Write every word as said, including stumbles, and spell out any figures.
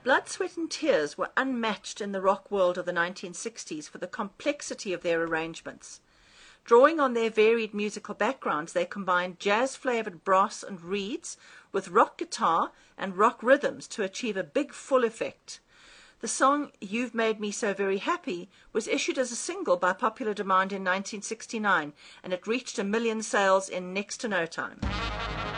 Blood, Sweat and Tears were unmatched in the rock world of the nineteen sixties for the complexity of their arrangements. Drawing on their varied musical backgrounds, they combined jazz-flavored brass and reeds with rock guitar and rock rhythms to achieve a big, full effect. The song You've Made Me So Very Happy was issued as a single by popular demand in nineteen sixty-nine, and it reached a million sales in next to no time.